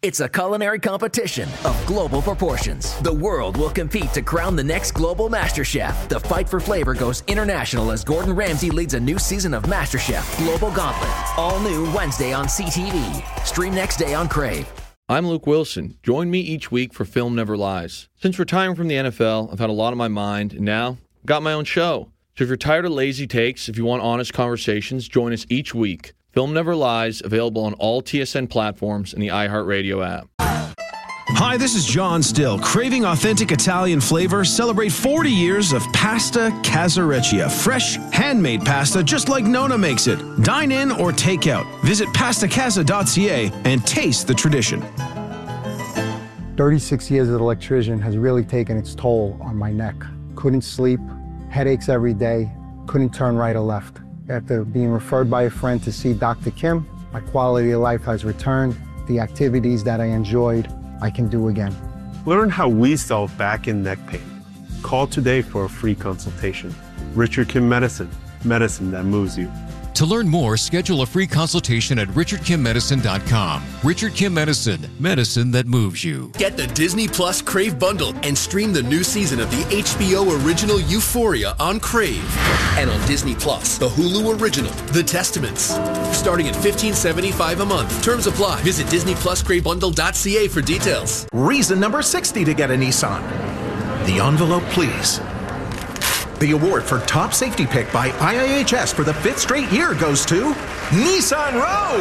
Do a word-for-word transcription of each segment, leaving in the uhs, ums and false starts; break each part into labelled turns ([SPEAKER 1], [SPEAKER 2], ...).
[SPEAKER 1] It's a culinary competition of global proportions. The world will compete to crown the next global Master Chef. The fight for flavor goes international as Gordon Ramsay leads a new season of MasterChef Global Gauntlet. All new Wednesday on C T V. Stream next day on Crave.
[SPEAKER 2] I'm Luke Wilson. Join me each week for Film Never Lies. Since retiring from the N F L, I've had a lot on my mind, and now I've got my own show. So if you're tired of lazy takes, if you want honest conversations, join us each week. Film Never Lies, available on all T S N platforms and the iHeartRadio app.
[SPEAKER 3] Hi, this is John Still. Craving authentic Italian flavor? Celebrate forty years of Pasta Casareccia. Fresh, handmade pasta just like Nona makes it. Dine in or take out. Visit pasta casa dot c a and taste the tradition.
[SPEAKER 4] thirty-six years as an electrician has really taken its toll on my neck. Couldn't sleep, headaches every day, couldn't turn right or left. After being referred by a friend to see Doctor Kim, my quality of life has returned. The activities that I enjoyed, I can do again.
[SPEAKER 5] Learn how we solve back and neck pain. Call today for a free consultation. Richard Kim Medicine, medicine that moves you.
[SPEAKER 6] To learn more, schedule a free consultation at richard kim medicine dot com. Richard Kim Medicine, medicine that moves you.
[SPEAKER 7] Get the Disney Plus Crave bundle and stream the new season of the H B O original Euphoria on Crave. And on Disney Plus, the Hulu original, The Testaments. Starting at fifteen seventy-five a month. Terms apply. Visit disney plus crave bundle dot c a for details.
[SPEAKER 8] Reason number sixty to get a Nissan. The envelope, please. The award for top safety pick by I I H S for the fifth straight year goes to Nissan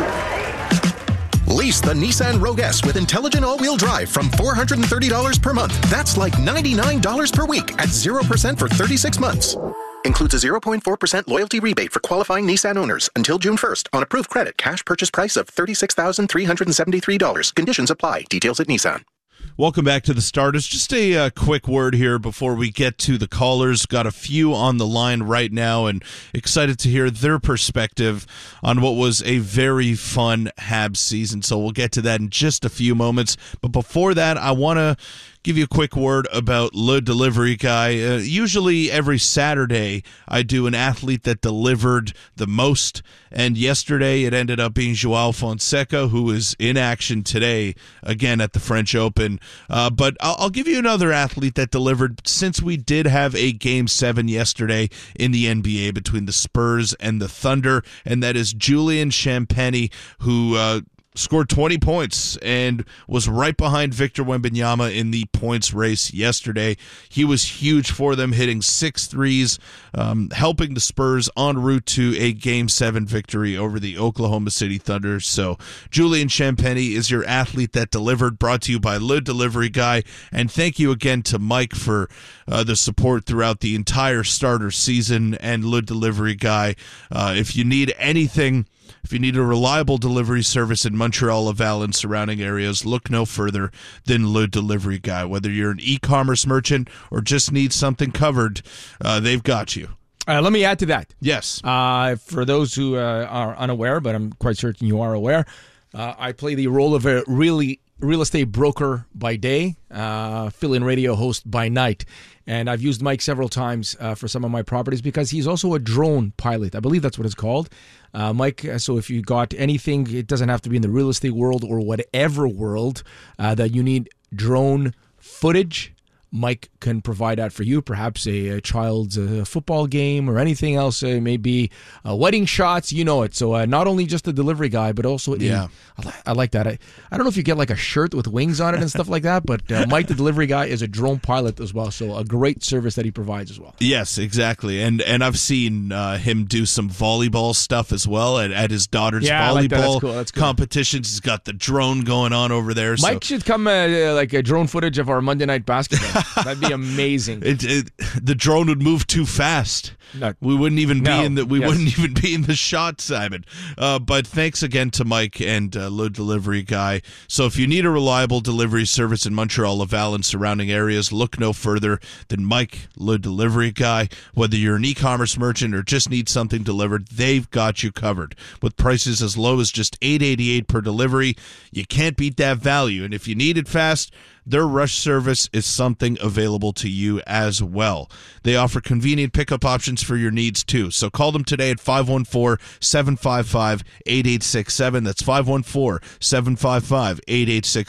[SPEAKER 8] Rogue. Lease the Nissan Rogue S with intelligent all-wheel drive from four hundred thirty dollars per month. That's like ninety-nine dollars per week at zero percent for thirty-six months. Includes a zero point four percent loyalty rebate for qualifying Nissan owners until June first on approved credit. Cash purchase price of thirty-six thousand three hundred seventy-three dollars. Conditions apply. Details at Nissan.
[SPEAKER 9] Welcome back to the Starters. Just a uh, quick word here before we get to the callers. Got a few on the line right now and excited to hear their perspective on what was a very fun Habs season. So we'll get to that in just a few moments. But before that, I want to give you a quick word about Le Delivery Guy. Uh, usually every Saturday, I do an athlete that delivered the most. And yesterday, it ended up being Joao Fonseca, who is in action today, again at the French Open. Uh, but I'll, I'll give you another athlete that delivered, since we did have a Game seven yesterday in the N B A between the Spurs and the Thunder, and that is Julian Champagny, who uh, scored twenty points and was right behind Victor Wembanyama in the points race yesterday. He was huge for them, hitting six threes, um, helping the Spurs en route to a Game seven victory over the Oklahoma City Thunder. So Julian Champagny is your athlete that delivered, brought to you by Le Delivery Guy. And thank you again to Mike for uh, the support throughout the entire starter season and Le Delivery Guy. Uh, if you need anything, If you need a reliable delivery service in Montreal, Laval, and surrounding areas, look no further than Le Delivery Guy. Whether you're an e-commerce merchant or just need something covered, uh, they've got you.
[SPEAKER 10] Uh, let me add to that.
[SPEAKER 9] Yes.
[SPEAKER 10] Uh, for those who uh, are unaware, but I'm quite certain you are aware, uh, I play the role of a really real estate broker by day, uh, fill-in radio host by night. And I've used Mike several times uh, for some of my properties because he's also a drone pilot. I believe that's what it's called. Uh, Mike, so if you got anything, it doesn't have to be in the real estate world or whatever world uh, that you need drone footage, Mike can provide that for you. Perhaps a, a child's uh, football game or anything else. Uh, maybe uh, wedding shots, you know it. So uh, not only just a delivery guy, but also
[SPEAKER 9] yeah.
[SPEAKER 10] in, I, li- I like that. I, I don't know if you get like a shirt with wings on it and stuff like that, but uh, Mike the delivery guy is a drone pilot as well. So a great service that he provides as well.
[SPEAKER 9] Yes, exactly. And and I've seen uh, him do some volleyball stuff as well at, at his daughter's
[SPEAKER 10] yeah,
[SPEAKER 9] volleyball
[SPEAKER 10] like that. That's cool. That's cool.
[SPEAKER 9] competitions. He's got the drone going on over there.
[SPEAKER 10] Mike
[SPEAKER 9] so.
[SPEAKER 10] should come uh, like a drone footage of our Monday Night Basketball. That'd be amazing.
[SPEAKER 9] It, it, the drone would move too fast.
[SPEAKER 10] No.
[SPEAKER 9] We wouldn't even
[SPEAKER 10] No.
[SPEAKER 9] be in the we
[SPEAKER 10] Yes.
[SPEAKER 9] wouldn't even be in the shot, Simon. Uh, but thanks again to Mike and uh, Le Delivery Guy. So if you need a reliable delivery service in Montreal, Laval, and surrounding areas, look no further than Mike, Le Delivery Guy. Whether you're an e-commerce merchant or just need something delivered, they've got you covered. With prices as low as just eight dollars and eighty-eight cents per delivery, you can't beat that value. And if you need it fast, their rush service is something available to you as well. They offer convenient pickup options for your needs too. So call them today at five one four, seven five five, eight eight six seven. That's five one four, seven five five, eight eight six seven.